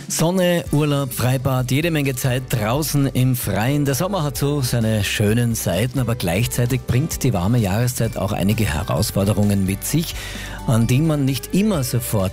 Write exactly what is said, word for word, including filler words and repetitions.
Sonne, Urlaub, Freibad, jede Menge Zeit draußen im Freien. Der Sommer hat so seine schönen Seiten, aber gleichzeitig bringt die warme Jahreszeit auch einige Herausforderungen mit sich, an die man nicht immer sofort